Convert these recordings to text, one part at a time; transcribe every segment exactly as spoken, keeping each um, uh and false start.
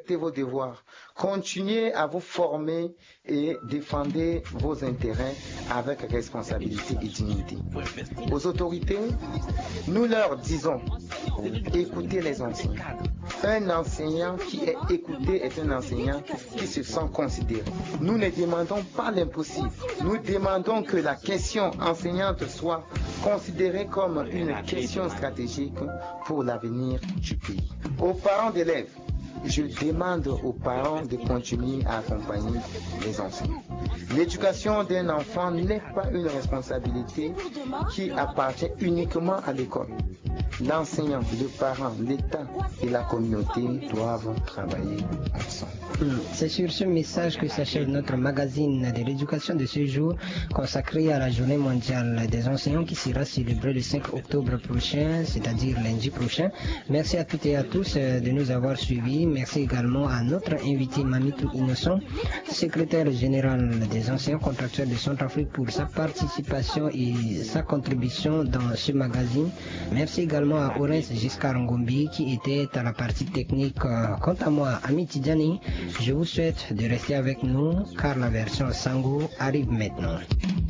respectez vos devoirs, continuez à vous former et défendez vos intérêts avec responsabilité et dignité. Aux autorités, nous leur disons, écoutez les enseignants. Un enseignant qui est écouté est un enseignant qui se sent considéré. Nous ne demandons pas l'impossible. Nous demandons que la question enseignante soit considérée comme une question stratégique pour l'avenir du pays. Aux parents d'élèves, je demande aux parents de continuer à accompagner les enseignants. L'éducation d'un enfant n'est pas une responsabilité qui appartient uniquement à l'école. L'enseignant, le parent, l'État et la communauté doivent travailler ensemble. C'est sur ce message que s'achève notre magazine de l'éducation de ce jour consacré à la journée mondiale des enseignants qui sera célébrée le cinq octobre prochain, c'est-à-dire lundi prochain. Merci à toutes et à tous de nous avoir suivis. Merci également à notre invité Mamitou Innocent, secrétaire général des enseignants contractuels de Centrafrique, pour sa participation et sa contribution dans ce magazine. Merci également à Orens Giscard Ngombi qui était à la partie technique. Quant à moi, Ami Tidjani, je vous souhaite de rester avec nous car la version Sango arrive maintenant.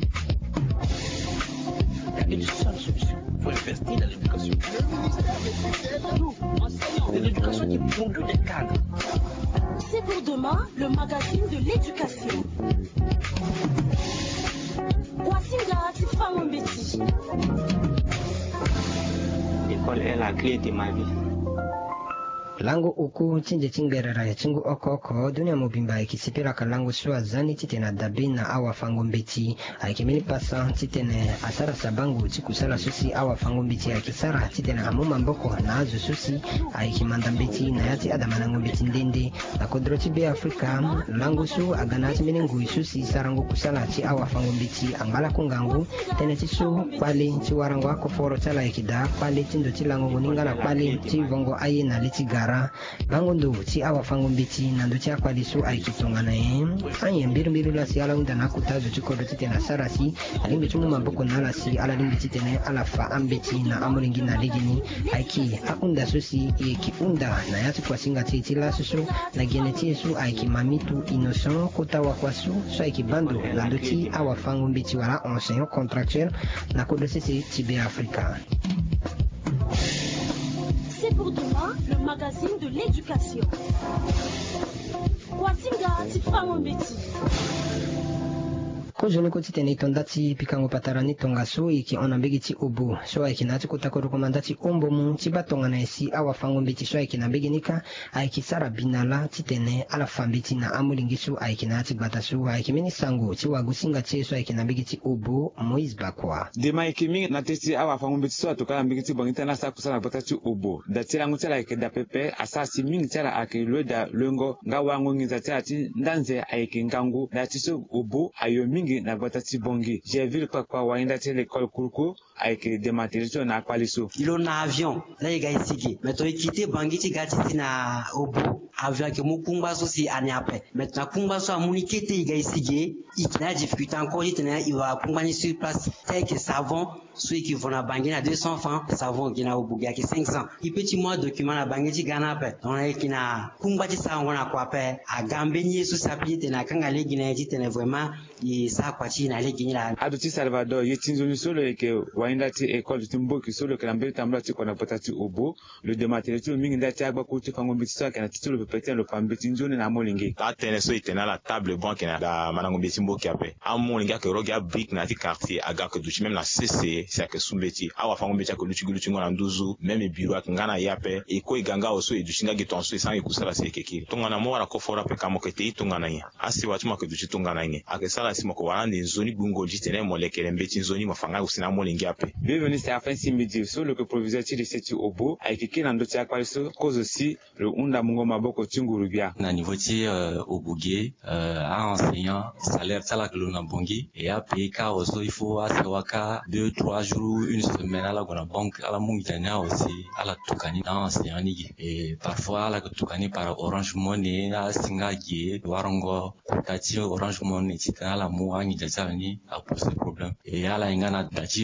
Il y a une seule solution pour investir dans l'éducation. Nous, enseignants de l'éducation qui produit des cadres. C'est pour demain le magazine de l'éducation. L'école est la clé de ma vie. Lango uku chinje chingerera ya chingu oko oko dunia mobimba ikisipira kalango shua zani titena dabina awa fango mbeti aikimini pasa titene asara sabangu chikusala susi awa fango mbeti aikisara titena amuma mboko na azu susi aikimanda mbeti na yati adamanango mbeti ndende na kodrochi be Afrika lango su aganati miningu susi sarango kusala chi awa fango mbeti angala kungangu tene chisu pali chiwarango ako foro chala ikida pali chindo chilango ningala pali chivongo aye na litiga bango ndo ti awa fango mbiti na ndo ti akwali so aikitonga na ye anye mbiru mbiru la si ala unda na kutazo ti kodo tite na sarasi alimbi chumu mamboko na la si ala limbi tite ne ala fa ambeti na amulingi na ligini aiki a unda so si e ki unda na yati kwa singa ti ti la so na gene ti so aiki Mamitou Innocent kota wa kwa so so aiki bando na ndo ti awa fango mbiti wala enseignant contractuel na kodo sisi ti be Afrika. C'est pour demain le magazine de l'éducation. Kwasinga Tifango Mbeti. Ko joni ko titene tondati pikango patarani tonga so iki onambegi ti obo so iki nati kota ko rekomandati ombo mu ti batonga na esi awa fango mbeti so iki na beginika aiki sara binala titene ala fambeti na amulingi so iki nati bata so iki mini sango ti wagusinga ti so iki na begi ti obo Moïse Bakwa de ma iki mingi na testi awa fango mbeti so atoka mbegi ti bongita na sa kusala bata ti obo da ti langu ti la iki da pepe asasi mingi ti la aki lo da lengo nga wango ngiza ti ati ndanze aiki ngangu da ti so obo ayo mingi na batati bongi. J'ai vu le papa wainda te l'école Kurko avec des matériaux na kwaliso. Ilo na avion la iga isigi. Mais to ikite bangi ti gati ti na obo avion ke mukumba so si ani après. Mais na kumba so amuni kete iga isigi ikina difficulté encore ti na iwa kumba ni sur place tek savon ceux qui vont na bangi na deux cents francs savon qui na obuga ki cinq cents. I petit mois document na bangi ti gana pe. On a qui na kumba ti sa ngona kwa pe a gambe ni so sapi te na kanga le gina ti te vraiment i sa kwa ti na le gina. Aduti Salvador yetinzo solo ke wainda ti école timboki solo ke lambe tambla ti kona potati obo le dématériel tout mingi ndati agba ko ti fango mbiti so kana titolo pepete le pambeti nzone na molingi ta tene so itena la table banque na da manango mbiti mboki ape amolingi ke roga brick na ti quartier aga ke duchi même na C C c'est que sumbeti awa fango mbiti ko luchi luchi ngona nduzu même bureau akangana yape e ko iganga oso e duchi ngagi tonso e sangi kusala se keki tongana mo wala ko fora pe kamokete itongana nya asi watu ma ke duchi tongana nya akesala simo ko wala ndi nzoni bungo jitene molekele mbeti nzoni mafanga usina molingi ape. Bienvenue c'est afin si midi sur le proviseur ti de seti obo aikiki na ndoti akwa so cause aussi le unda mungo maboko tingurubia na niveau ti euh, obuge euh, à enseignant salaire tala que l'on a bongi et à payer car aussi il faut à waka deux trois jours une semaine à la gona banque à la mungitania aussi à la tukani na enseignant ni et parfois à la tukani par Orange Money à singagi warongo kutati Orange Money ti à la muangi jazani a poser problème et à la ingana dati logement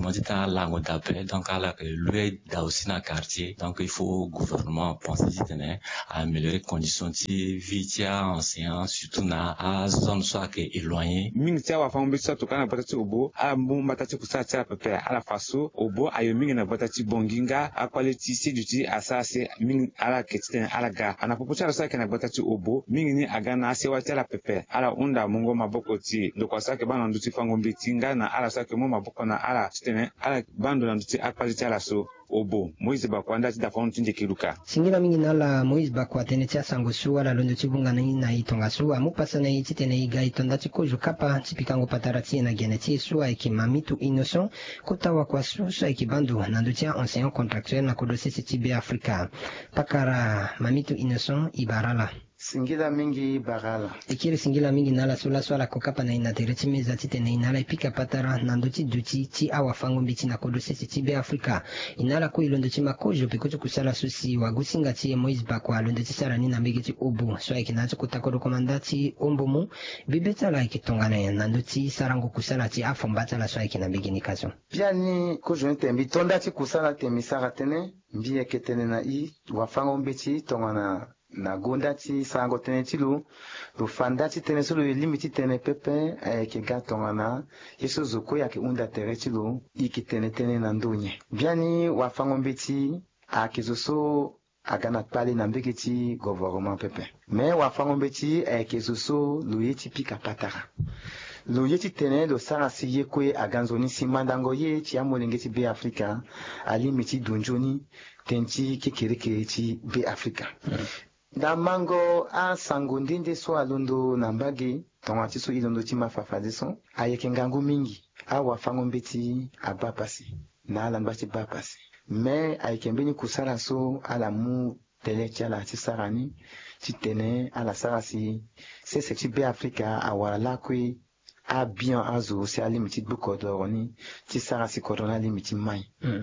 gouvernement dit un langue d'appel donc à la lui da aussi na quartier donc il faut gouvernement penser dit à améliorer conditions de vie tia enseignant surtout na à zone soit que éloigné mingi tia wa fango bitso to kana batati obo a mu matati kusa tia pepe ala faso obo ayo mingi na batati bonginga a quality si duty asase mingi ala ketiten ala ga ana popucha sa kana batati obo mingi ni agana se wa tia la pepe ala unda mungo maboko ti lokwa sa ke bana nduti fango bitinga na ala sa ke mo maboko na ala titene ala bando na nduti a quality ala so obo Moise Bakwanda ti da fon tinde kiluka singira mingi nala Moise Bakwa tene tia sango su ala londo chibunga na ina itonga su amupasa na iti tene iga itonda chikoju kapa chipikango patarati na geneti su aiki mamitu innocent kutawa kwa su su aiki bandu nando tia enseignant contractuel na kodose sitibe Afrika pakara mamitu innocent ibarala Singila mingi barala. Ikiri singila mingi nala sula swala kokapa na inatereti meza tite na inala ipika patara nandochi duchi ti awa fango mbiti na kodose sitibe Afrika. Inala ku ilondo chi makojo pekucho kusala susi wagusinga ti Moise Bakwa londo ti sara nina mbigiti ubu. Swa ikinacho kutakodo komandati ombomu bibeta la ikitongane nandoti sarango kusala ti afombata la swa ikinambigi nikazo. Piani kujo ntembi tonda ti kusala temi sara tene mbiye ketene na i wafango mbiti tongana na gonda ti sango tene ti lu lu fanda ti tene so lu limiti tene pepe eh, ke ga tongana yeso zoko ya ke unda tere ti lu i ki tene tene na ndonye biani wa fango mbeti a ke so aga na pale na mbeki ti gouvernement pepe me wa fango mbeti eh, ke so lu ye ti pika patara lu ye ti tene lo sara si ye kwe aga nzoni si mandango ye ti amolenge ti be Afrika alimi ti dunjoni ten ti kekereke ti be Afrika mm. Da mango a sango ndinde so alondo na mbage tonga ti so ilondo ti mafafade so ayeke ngangu mingi a wafango mbeti abapasi na ala mbati bapasi me ayeke mbeni kusala so ala mu tele ti ala ti sara ni ti tene ala sara si sese ti be Afrika awara lakue a bien azo si alimi ti bukodoro ni ti sara si kodro na alimi ti mai mm.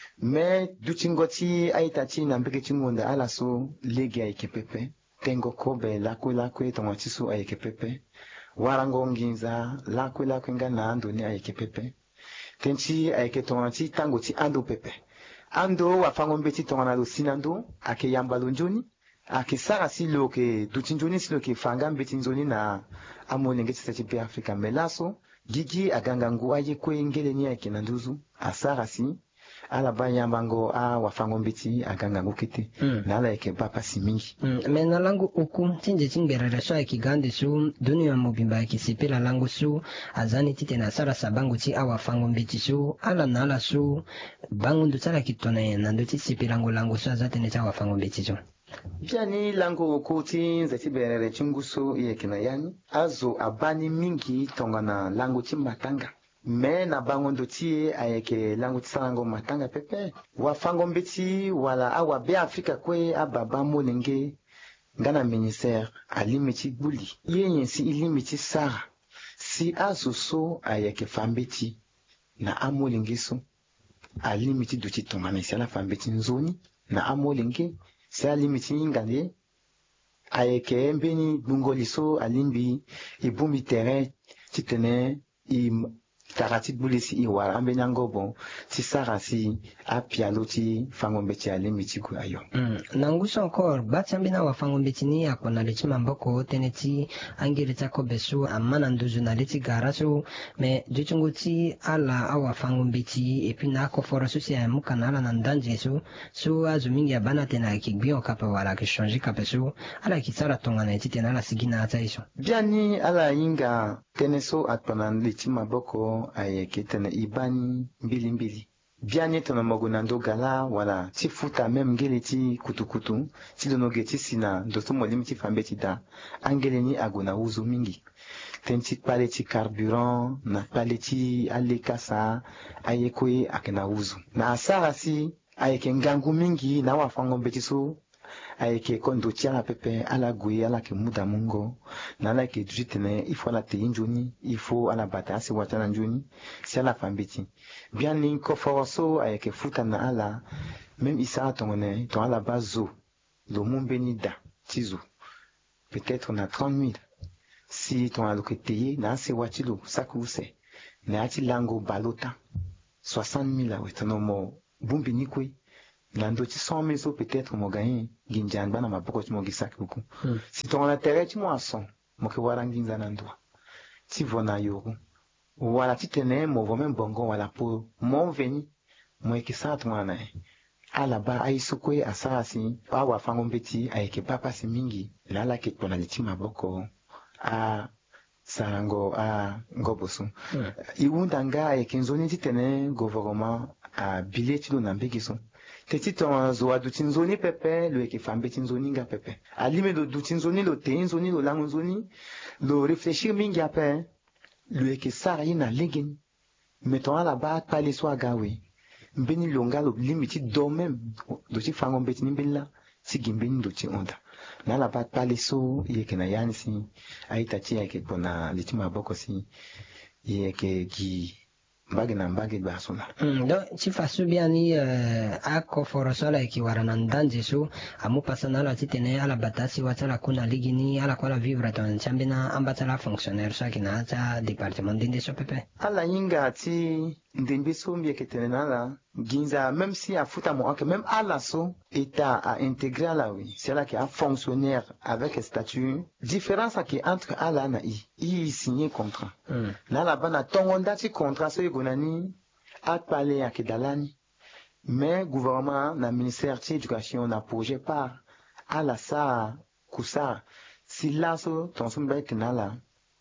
Me duchingo ti aita ti na mbeke ti ngonda ala so lege ayeke pepe tengo kobe lakue lakue tonga ti so ayeke pepe warango nginza lakue lakue nga na ando ni ayeke pepe ten ti ayeke tonga ti tango ti ando pepe ando wafango mbeti tonga na lo sinando ayeke yamba lo nzoni ayeke sara si lo yeke duti nzoni si lo yeke fanga mbeti nzoni na amolenge ti sese ti be Afrika me laso gigi aganga ngu aye kue ngele ni ayeke na nduzu asara si ala banyabango a wafango mbiti aganga ngukete mm. na ala yake bapa simingi mm. Mena langu uku tinje chingberere so ikigande su dunia mobimba ikisipela langu su azani tite na sara sabangu ti a wafango mbiti su ala na ala su bangu ndutala kitone na nduti sipilango langu su azate ne ta wafango mbiti su biani langu uku tinze tiberere chingusu yekina yani azo abani mingi tongana langu ti matanga me na bango ndo ti ayeke langu ti sarango matanga pepe wafango mbeti wala awa be Afrika kue ababa molenge nga na ministère alimi ti gbuli ye nyen si ilimi ti sara si azo so ayeke fa mbeti na amolenge so alimi ti duti tongana si ala fa mbeti nzoni na amolenge si alimi ti ngande ayeke mbeni gbungoli so alimbi e bungbi terrain ti tene i tarati bulisi iwara ambe nyangobo ti sara si apialo ti fango mbeti alimi ti ku ayo mm. Nanguso encore batambi na wafango mbeti ni akona le ti mamboko tene ti angiri ti akobe su amana nduzu na le ti gara su me dutungu ti ala a wafango mbeti e puis na akoforo su si amuka na ala na ndanje su su azo mingi abana tene ayeke gbio kape wala ayeke change kape su ala yeke sara tongana e ti tene ala sigi na ata e so biani ala hinga tene so atona le ti maboko ayeke tene ibani mbili mbili biani tene mogo na ndo gala wala ti futa meme ngele ti kutukutu ti lono ge ti si na ndo so mo limi ti fa mbeti da angele ni ago na uzu mingi ten ti pale ti carburant na pale ti aleka sa aye kue ayeke na uzu na asara si ayeke ngangu mingi na wafango mbeti so ayeke kondo ti ala pepe ala gue ala yeke muda mungo na ala yeke duti tene il faut ala teyi nzoni il faut ala bata asi wati ala nzoni si ala fa mbeti biani koforo so ayeke futa na ala même i sara tongone tongana ala ba zo lo mu mbeni da ti zo peut-être na trente mille si tongana lo yeke teye na asi wati lo saki use na ya ti lango balota soixante mille à wetano mo bumbi nikwe nando ti cent mille so peut-être mo gagné ginjan bana maboko ti mo gisak beaucoup si ton la terre ti mo à cent mo ke wara nginza na ndwa ti vona yoro wala ti tene mo vo même bongo wala po mo veni mo ke sa to na ala ba ai sukwe asasi pa wa fango mbeti ai ke papa si mingi lala ke pona ti maboko a sango a ngobosu mm. Iunda nga e kinzoni titene gouvernement a billet do na mbegiso te titon zo adu tinzoni pepe lo ke fambe tinzoni nga pepe alime do du tinzoni lo te tinzoni lo langonzoni lo réfléchir mingi ape lo ke sara na legen meton ala ba pale so agawe mbeni longa lo limiti do même do ti fango mbeti ni billa si gimbeni do ti onda na la bat pale so yeke na yani si aita ti yeke pona litima boko si yeke gi mbage na mbage ba sona mm, do ti fasu biani uh, a ko foroso la ki warana ndanje so amu pasana la ti tene ala batasi watala kuna ligini ala kwa la vivre ton chambina ambata la fonctionnaire so kina ta département dinde so pepe ala yinga ti ndembe so mbi yeke tene na la ginza même si a futa mo que même ala so état a intégré la oui c'est là qu'il a fonctionnaire avec statut différence qui entre ala na i i signé contrat mm. Là la bana tongonda ti contrat so gonani a parler à kedalani mais gouvernement na ministère de l'éducation na projet par ala sa kusa si la so ton so mba tenala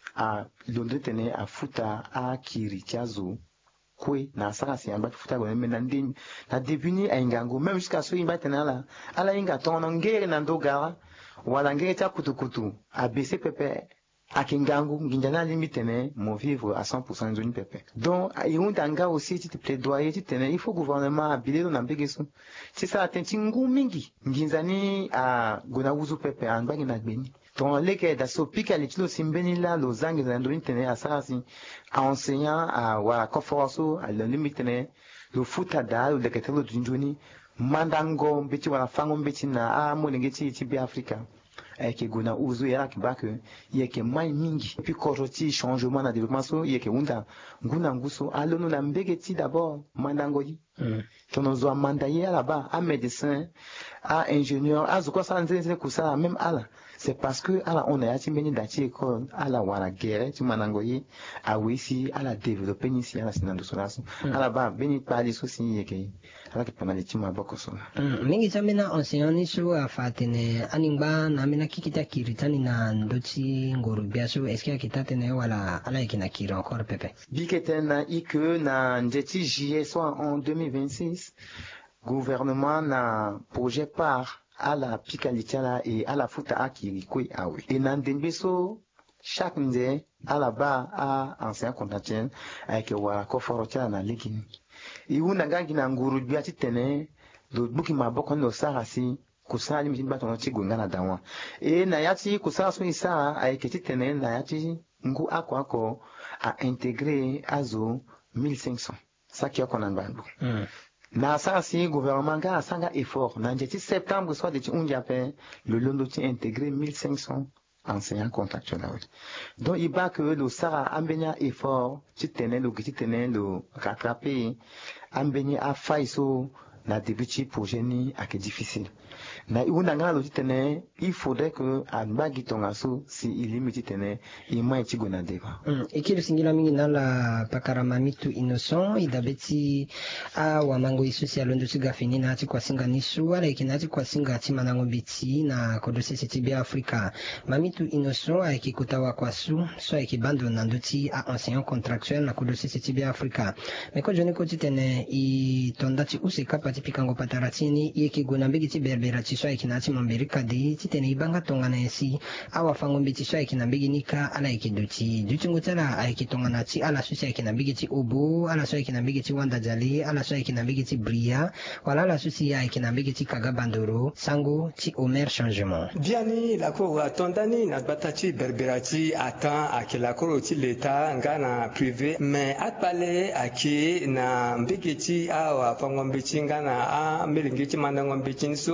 a londre tene a futa a kiri tiazo kwe na sara si amba futa go men ndin na debuni a ingango même jusqu'à so imba tenala ala inga ton ngere na ndogara wala ngere ta kutukutu a baisser pepe akingango nginjana limitene mon vivre à cent pour cent zone pepe donc iundanga aussi ti plaidoyer ti tene il faut gouvernement abilelo na mbegeso c'est ça atenti ngumingi nginzani a gona uzu pepe anbagi na gbeni ton leke da so pika litilo simbeni la lo zangi za ndoni tene asasi a enseignant a wa conference a le limitene lo futa da lo leketelo dunjuni mandango mbiti wala fango mbiti na a mo ngeti ti bi Africa ke gona uzu ya kibake yeke mai mingi puis koroti changement na développement so yeke unda nguna nguso alono na mbegeti d'abord mandango yi mm. Tono zo mandaye là-bas à médecin à ingénieur à zoko sa nzeze kusa même ala c'est parce que ala on a yati meni dati école ala wala guerre tu manango yi a wisi ala développer ni si ala sinando so laso ala ba beni pali so si yeke ala ke panali tima boko so mm. Mingi tamena enseignant ni so afatene animba na mina kikita kiritani na ndoti ngoro biaso est-ce qu'il kitatene wala ala ikina kiri encore pepe biketena ike na njeti juillet soit en deux mille vingt-six gouvernement na projet par à la pikalitala et à la futa akiri kwe awe et na ndembeso chaque nde à la bas à ancien contractuel avec wa koforotia na ligini iuna gangi na nguru biati tene do buki maboko no sarasi kusali mi bato no chigunga na dawa e na yati kusala so isa ay ketitene na yati ngu ako ako a intégrer azo mille cinq cents ça qui a qu'on en bandu mm. Na sarasi gouvernement ga sanga effort na njeti septembre soit de ti unjape le londo ti intégré mille cinq cents enseignants contractuels donc il bat que le sara ambenia effort ti tene lo ti tene lo rattraper ambenia a faiso na début ti projet ni ak difficile na iunda ngana lo ti tene il faudrait que ambagi tonga so si ilimiti tene ima ti gona deba mm. Ikiri singila mingi na la pakarama mitu innocent idabeti a wamango isu si alondo ti gafini na ti kwasinga nisu wala ikina ti kwasinga ti manango biti na kodose ti bi Afrika mamitu innocent a iki kutawa kwasu so iki bando nando ti a enseignant contractuel na kodose ti bi Afrika me ko joni ko ti tene i tonda ti use kapa ti pikango pataratini yeki gona mbegi ti berbera ti so iki na ti mamberika di ti tene ibanga tongana esi awa fango mbeti so iki na mbegi nika ala iki duti duti ngutala a iki tongana ti ala so iki na mbegi ti obo ala so iki na mbegi ti wanda jali ala so iki na mbegi ti bria wala ala so si ya iki na mbegi ti kaga bandoro sango ti omer changement biani la ko atondani na bata ti berbera ti atan aki la ko ti l'état ngana privé mais atpale aki na mbegi ti awa fango mbeti ngana a melingi ti mandango mbeti so amingi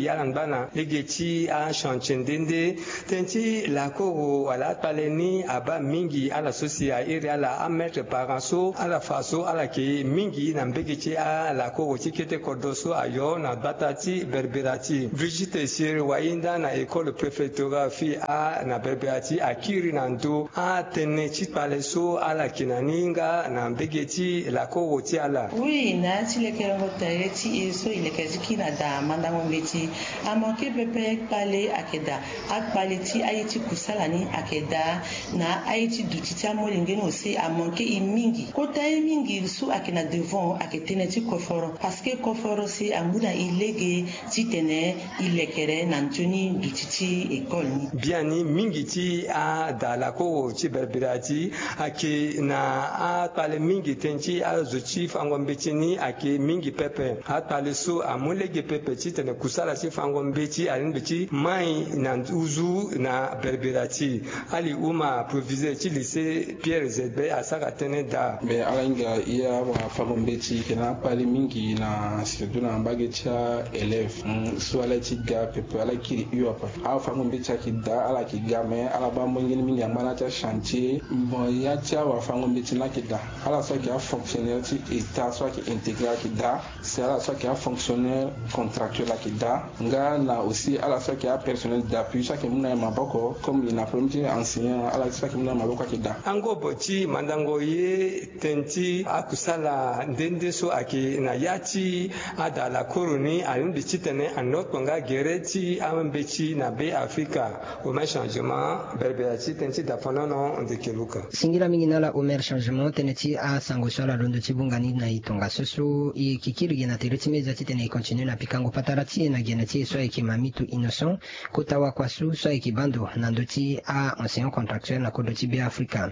mingi alan bana legeti a chanchendende tenti la ko ala paleni aba mingi ala sosi a iri ala a mettre paranso ala faso ala ke mingi na mbegeti a la ko tikete kodoso ayo na batati berberati Brigitte Siri wainda na école préfectorale fi a na berberati akiri na ndo a tene ti paleso ala kinaninga na mbegeti la ko woti ala. Oui, na ti le kerongo taye ti eso ile keziki na da mandango mbeti a manke pepe pale akeda ak pale ti ayeti kusala ni akeda na ayeti duti ti amolingeni aussi a manke i mingi kota e mingi su akena devant aketene ti koforo parce que koforo si amuna ilege ti tene ilekere na ntuni duti ti école ni biani mingi ti a da la ko ti berberati ake na a pale mingi tenti a zuti fango mbeti ni ake mingi pepe a pale so amolege pepe ti tene kusala ti fango mbeti alin beti mai na uzu na berberati ali uma proviseur ti lycée Pierre Zedbe a saka tene da be alinga iya wa fango mbeti kena pale mingi na surtout na mbage tia élève so ala ti ga pepe ala kiri uapa a fango mbeti ki da ala ki ga me ala ba mo ngini mingi amana tia chantier bon ya tia wa fango mbeti na ki da ala so ki a fonctionnaire ti état so ki intégral ki da c'est ala so ki a fonctionnaire contractuel ki da nga na aussi ala so ki a personnel d'appui so ki muna maboko comme il a promis enseignant ala so ki muna maboko ki da ango boti mandango ye tenti akusala ndende so aki na yati ada la koroni alun bititene anot konga gereti ambeti na be Afrika au même changement berberati tenti da fonono de keluka singira mingi nala omer changement teneti a sango swala londo tibungani na itonga soso i kikiri gena tereti meza titene i continue na pikango patarati na geneti so e mamitu innocent kotawa kwasu so e bando na ndoti a enseignant contractuel na kodoti be Afrika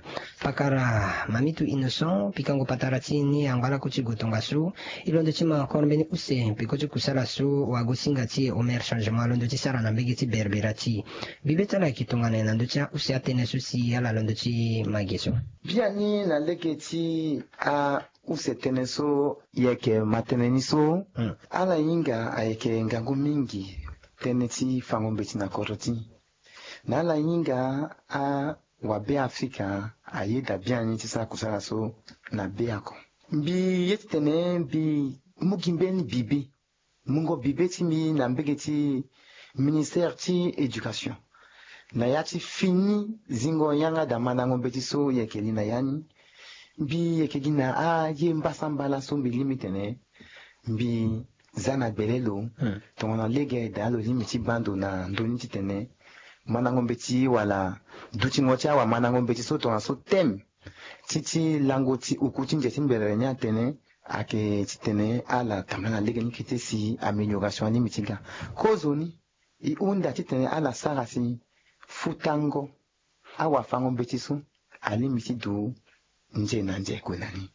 pakara mamitu innocent pikango patarati ni angala kuti gotonga su ilondo tima korbeni use pikoti kusala su wagosinga ti omer changement londo ti sara na mbegeti berberati bibeta la kitongana na ndoti use atene susi ala londo ti mageso biani na leketi a use tene so yeke mateneni so mm. ala inga ayeke ngangu mingi tene ti fango mbeti na koroti na ala inga a wa be Afrika aye da biani ti sa kusala so na be ako mbi yeti tene mbi mugimbeni bibi mungo bibe ti mi na mbege ti ministère ti éducation na yati fini zingo yanga da manango mbeti so yekeli na yani mbi yekegi na a ye mbasa mbala so mbi limitene mbi zana belelo hmm. tongona lege da lo limiti bando na ndoni ti tene manango mbeti wala duti ngoti awa manango mbeti so tongana so tem titi lango ti ukuti njeti mbele nya tene ake ti tene ala tamana lege ni kite si amélioration ni mitiga kozoni i unda ti tene ala sara si futango awa fango mbeti so ali miti du nje na nje kwenani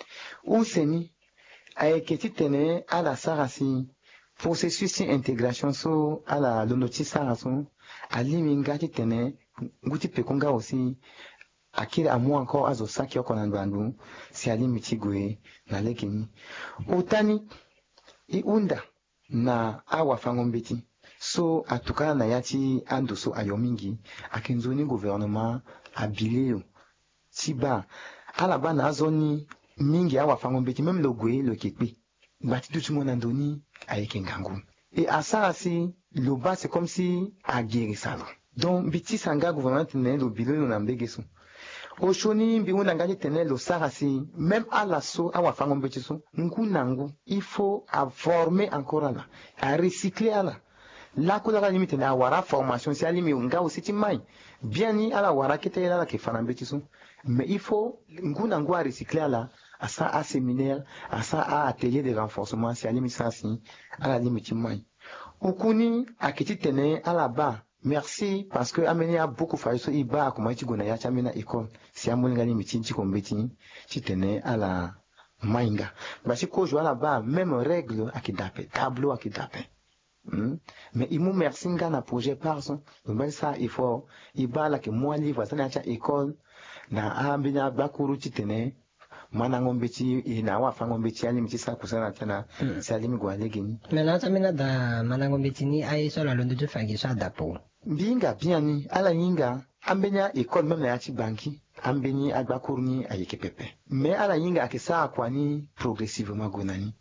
useni ayeke ti tene ala sara si processus ti intégration so ala londo ti sara so alimi nga ti tene nguti pekonga aussi akiri amu encore azo saki oko na ndwandu si alimi ti gue na lekeni utani i unda na awa fango mbeti so atukana na yati ando so ayo mingi akinzoni gouvernement abilio ti ba ala ba na azoni mingi awa fango mbeti même le gue le kekpe bati dutu mo na ndoni ayeke ngangu et asara si lo ba c'est comme si agiri salo donc biti sanga gouvernement ne lo bilo na mbege so oshoni mbi una ngani tene lo sara si même à la so awa fango mbeti so ngu nangu il faut à former encore là à recycler là la ko la limite na wara formation si alimi nga aussi ti mai bien ni ala wara kete la ke fana mbeti so mais il faut ngu nangu à recycler là à ça à séminaire à ça à atelier de renforcement si alimi ça si à la limite mai okuni akiti tene ala ba merci parce que ameni a beaucoup fait so iba kuma ti gona ya chamina école si amoni ngani mitinchi kombeti ti tene ala mainga ba si ko jo ala ba même règle akidape tableau akidape hmm? mais il mou merci ngana projet par son donc ça il faut iba la que moi livre ça na cha école na ambina bakuru ti tene manangombeti ina wa fangombeti ali mitisa kusana tena salimi gwalegeni mena tamina da manangombeti ni ai so la londo fagi so adapo binga biani ala yinga ambenya école même la banki ambeni agbakurni ayeke pepe mais ala yinga akisa kwani progressivement gonani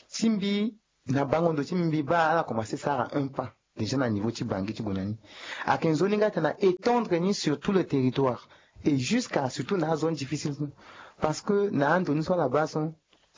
timbi na bangondo timbi ba ala commencer ça à un pas déjà na niveau ti banki ti gonani akenzoni ngata na étendre ni sur tout le territoire et jusqu'à surtout na zone difficile parce que na ando ni so la bason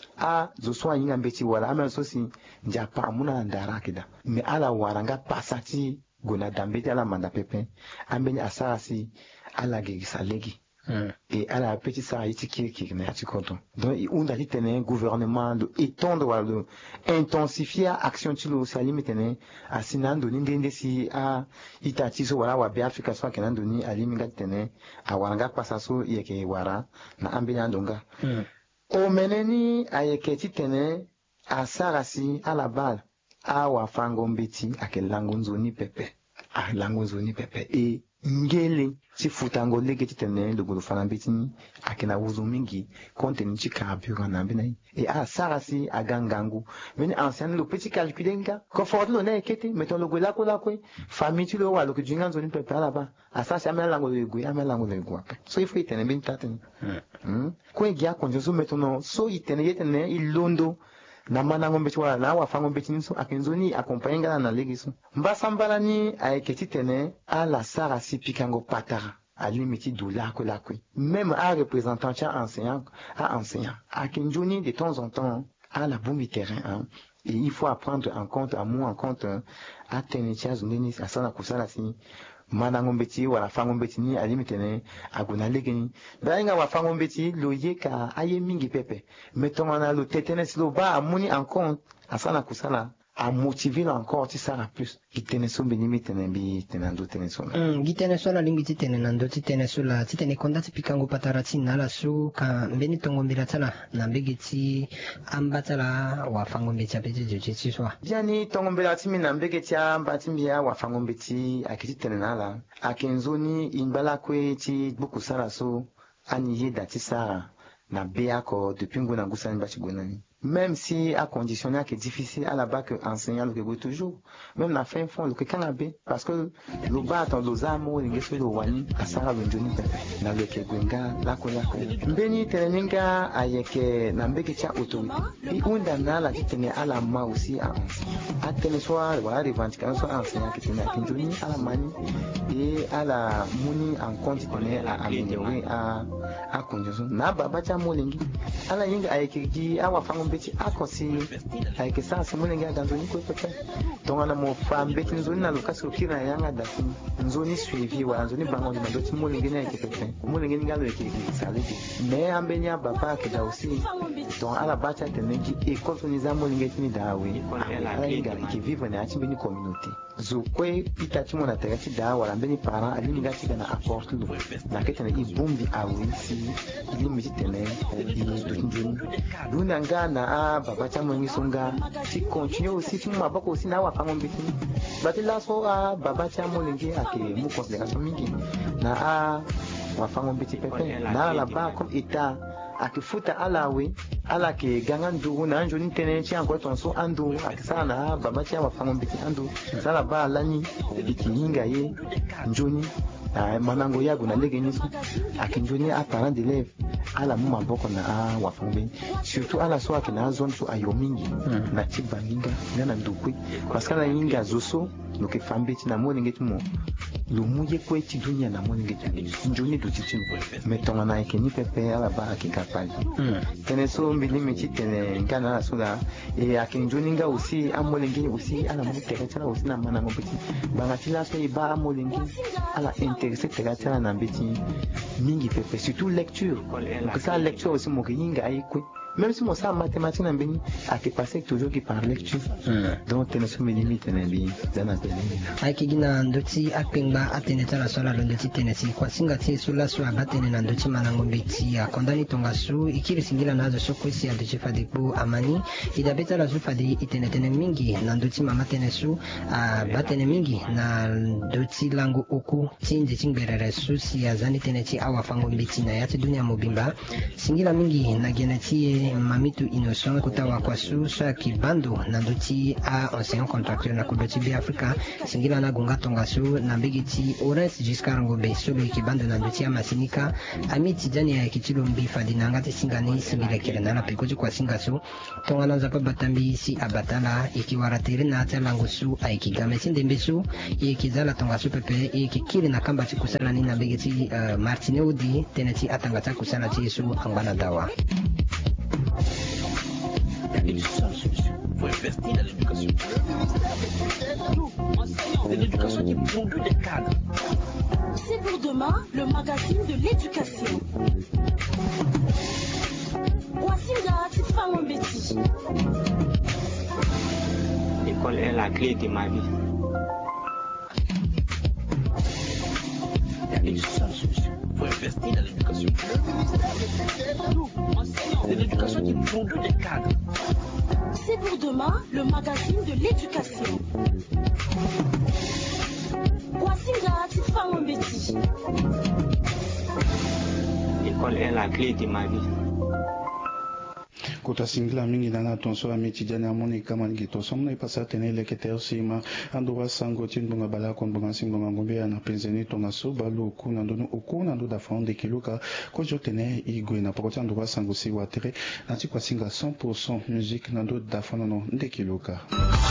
a zo so yinga mbeti wala ama so si njapa muna ndara kida mais ala waranga pasati gona dambeti ala manda pepe ambeni asasi ala gerisa legi Mm. Et à la petite ça qui qui est content. Donc on a dit un gouvernement de étendre de intensifier action tu le salim tene à sinando ningende si a itati so wala wa be Africa so kenando ni aliminga tene a wanga pasaso yeke wara na ambenya ndonga. Mm. O meneni ayeke tene a sarasi à la balle a wa fangombeti akelango nzoni pepe a lango nzoni pepe et ngele si futango lege titene le golo fana betini akena wuzu mingi kontenu ci kabura na bina et a sarasi agangangu meni ancien le petit calculenga confort lo na ekete mettons le gola ko la ko famille tu lo wa lo que jinga nzoni pepe là bas a ça c'est lango le go ya lango le go so il faut itene bin taten hmm ko ngia konjo mettons so itene yetene ilondo na manangombe wala na wa fangombe tinso akenzoni accompagner na legiso mbasambala ni ayeketi tene ala sarasi pikango patara à limite doula ko la ko même à représentant à enseignant à enseignant akenjoni de temps en temps à la bombe terrain hein, et il faut apprendre en compte à moi en compte à tenir zunini asana kusala si manangombeti wala fangombeti ni alimitene aguna legeni bainga wa fangombeti loye ka aye mingi pepe mettons na lo tetenes lo ba amuni en compte asana kusala a motiver encore ti sara plus kitene so benimi tene bi tenando tene so mm gitene so la lingi tene nando tene so la tene kondati pikango patarati na la su ka mbeni tongombira tala na mbegeti ambatala wa fangombeti apeti jeje so biani tongombira timi na mbegeti ambati mbia wa fangombeti akiti tene na la akenzoni imbala kwe ti buku sara so ani yeda ti sara na bea ko depuis ngona ngusani ba chigonani même si à conditionner que difficile à la bas que enseignant le que toujours même la fin fond le que canabé parce que le bas dans nos amo l'ingeso le wani asara le njoni na le que gwenga la ko la ko mbeni teninga ayeke na mbeke cha autorité et unda na la tene à la ma aussi à à tene soir voilà revendication soit enseignant qui tene à njoni à la mani et à la muni en compte tene à améliorer à à condition na baba cha molingi ala yinga ayeke gi awa fango beti akosi ayeke sa simule ngi aganzoni ko pepe donc ana mo fam beti nzoni na lokasi okira yanga da nzoni suivi wa nzoni bango na doti mole ngi na ayeke pepe mole ngi ngalo ayeke saleti mais ambenya baba ke da aussi donc ala bacha tenengi école toniza mole ngi tini dawe ala yinga ki vivre na ati beni communauté zo kwe pita timo na tegati da wala mbeni parents ali ngi ati na apporte lu na ketene ibumbi awi si ili mitene ili dotinjoni luna ngana a baba chamo ngisonga ti continue aussi ti ma bako aussi na wa fango mbiti bati la so a baba chamo lingi ake mu considération mingi na a wa fango mbiti pepe na la ba comme état akifuta alawe ala ke ganga ndugu na anjo nitene chi anko tonso andu akisana baba cha wa fango mbiti andu sala ba lani ikiinga ye njoni na manango yago na lege niso akinjoni a parent d'élève ala mu maboko na a wa fango surtout ala so akina zone so ayomingi mm. na tibanginga na ndukwi parce que la yinga zoso no ke fambeti na moni ngeti mo lu muye ko eti dunia na moni ngeti njoni do titino metonga na ikeni pepe ala ba akika pali mm. tene so mbili meti tene ngana la sula e akinjoni nga aussi amolengi aussi ala mu tekatala aussi na mana ngopeti bangatila so iba amolengi ala intéressé tekatala na mbeti mingi pepe surtout lecture donc ça lecture aussi mo ke yinga ayikwe même si mon ça en mathématiques n'a bien à te passer toujours qui par lecture donc tu ne sais mes limites n'a bien dans la télé ai kigina ndoti akpengba atene tala sola ndoti tenesi kwa singa ti sula so abatene na ndoti manango mbeti akondani tonga su ikiri singila nazo sokwesi ya dechifa depo amani idabeta la zufa de itenetene mingi na ndoti mama tenesu abatene mingi na ndoti lango oku tinje chingberere su si azani teneti awa fango mbeti na yati dunia mobimba singila mingi na geneti mamitu innocent kutawa kwa su sa kibando na ndoti a enseignant contractuel na kudoti bi Afrika singila na gunga tonga su na mbigiti Orange Giscard Ngombe solo kibando na ndoti ya masinika amiti jani ya kichilo mbifa dinangati singani singila kirena na pikoji kwa singa su tonga na zapa batambi si abatala ikiwaratere na atalango su aikigame sindembe su ikizala tonga su pepe ikikiri na kamba chikusala ni na mbigiti uh, Martineudi teneti atangata kusala chi su angana dawa. Il y a une seule solution pour investir dans l'éducation. Nous, enseignants de l'éducation qui produit des cadres. C'est pour demain le magazine de l'éducation. Wasinga Tifang Mbeti. L'école est la clé de ma vie. Il y a une seule solution pour investir dans l'éducation. Nous, enseignants de l'éducation qui produit des cadres. C'est pour demain le magazine de l'éducation. Wasinga Tifang Mbeti. L'école est la clé de ma vie. Kota singla mingi nana tonso amiti jani amoni kama ngi tonso mna ipasa tenele kete osima anduwa sango tinbunga bala konbunga simbunga ngombe ya na penzeni tonga so balu oku na ndono oku na ndo da fonde kiluka kojo tene igwe na pokoti anduwa sango si watere na tikwa singa cent pour cent musique na ndo da fonono nde kiluka.